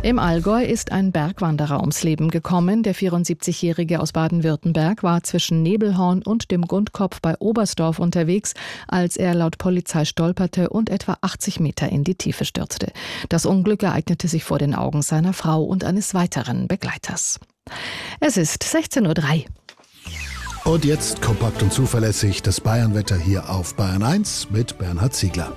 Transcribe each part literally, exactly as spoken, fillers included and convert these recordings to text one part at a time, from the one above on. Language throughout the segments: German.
Im Allgäu ist ein Bergwanderer ums Leben gekommen. Der vierundsiebzigjährige aus Baden-Württemberg war zwischen Nebelhorn und dem Gundkopf bei Oberstdorf unterwegs, als er laut Polizei stolperte und etwa achtzig Meter in die Tiefe stürzte. Das Unglück ereignete sich vor den Augen seiner Frau und eines weiteren Begleiters. Es ist sechzehn Uhr drei. Und jetzt kompakt und zuverlässig das Bayernwetter hier auf Bayern eins mit Bernhard Ziegler.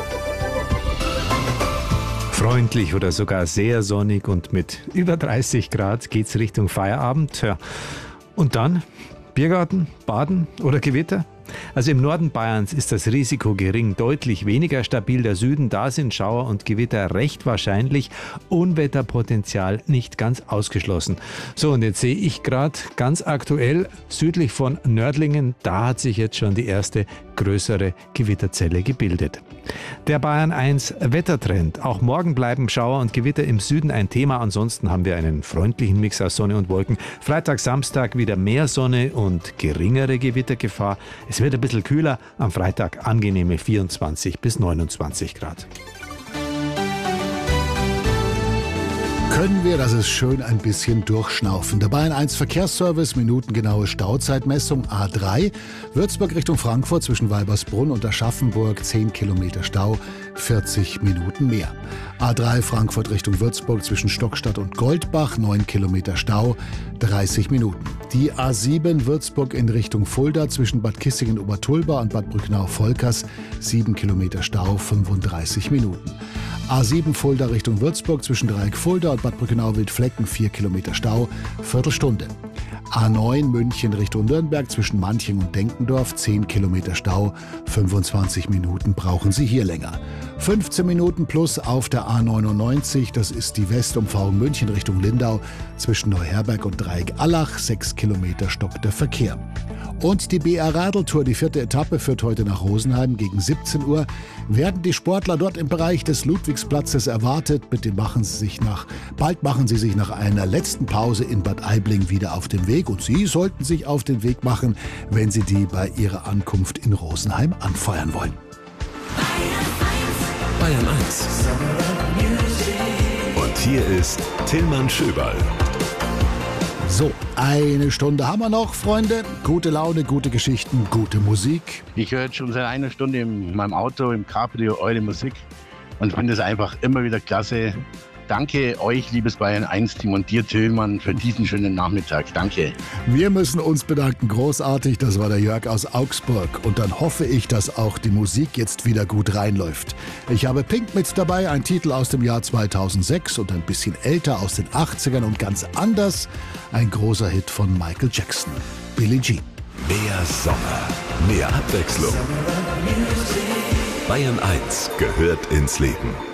Freundlich oder sogar sehr sonnig und mit über dreißig Grad geht's Richtung Feierabend. Ja. Und dann Biergarten, Baden oder Gewitter? Also im Norden Bayerns ist das Risiko gering, deutlich weniger stabil. Der Süden, da sind Schauer und Gewitter recht wahrscheinlich. Unwetterpotenzial nicht ganz ausgeschlossen. So, und jetzt sehe ich gerade ganz aktuell südlich von Nördlingen, da hat sich jetzt schon die erste größere Gewitterzelle gebildet. Der Bayern eins Wettertrend. Auch morgen bleiben Schauer und Gewitter im Süden ein Thema. Ansonsten haben wir einen freundlichen Mix aus Sonne und Wolken. Freitag, Samstag wieder mehr Sonne und geringere Gewittergefahr. Es wird ein bisschen kühler. Am Freitag angenehme vierundzwanzig bis neunundzwanzig Grad. Können wir, das ist schön, ein bisschen durchschnaufen. Der Bayern eins Verkehrsservice, minutengenaue Stauzeitmessung A drei. Würzburg Richtung Frankfurt zwischen Weibersbrunn und Aschaffenburg zehn Kilometer Stau, vierzig Minuten mehr. A drei Frankfurt Richtung Würzburg zwischen Stockstadt und Goldbach, neun Kilometer Stau, dreißig Minuten. Die A sieben Würzburg in Richtung Fulda zwischen Bad Kissingen-Obertulba und Bad Brücknau-Volkers, sieben Kilometer Stau, fünfunddreißig Minuten. A sieben Fulda Richtung Würzburg zwischen Dreieck Fulda und Bad Brückenau-Wildflecken, vier Kilometer Stau, Viertelstunde. A neun München Richtung Nürnberg zwischen Manching und Denkendorf, zehn Kilometer Stau, fünfundzwanzig Minuten brauchen Sie hier länger. fünfzehn Minuten plus auf der A neunundneunzig, das ist die Westumfahrung München Richtung Lindau zwischen Neuherberg und Dreieck Allach, sechs Kilometer stockt der Verkehr. Und die B R-Radeltour, die vierte Etappe, führt heute nach Rosenheim. Gegen siebzehn Uhr werden die Sportler dort im Bereich des Ludwigsplatzes erwartet. Bitte machen Sie sich nach, bald machen Sie sich nach einer letzten Pause in Bad Aibling wieder auf den Weg. Und Sie sollten sich auf den Weg machen, wenn Sie die bei Ihrer Ankunft in Rosenheim anfeuern wollen. Bayern eins. Und hier ist Tillmann Schöberl. So, eine Stunde haben wir noch, Freunde. Gute Laune, gute Geschichten, gute Musik. Ich höre jetzt schon seit einer Stunde in meinem Auto, im Cabrio, eure Musik und finde es einfach immer wieder klasse. Danke euch, liebes Bayern eins Team und dir, Tillmann, für diesen schönen Nachmittag. Danke. Wir müssen uns bedanken, großartig. Das war der Jörg aus Augsburg. Und dann hoffe ich, dass auch die Musik jetzt wieder gut reinläuft. Ich habe Pink mit dabei, ein Titel aus dem Jahr zweitausendsechs und ein bisschen älter aus den achtzigern und ganz anders. Ein großer Hit von Michael Jackson, Billie Jean. Mehr Sommer, mehr Abwechslung. Bayern eins gehört ins Leben.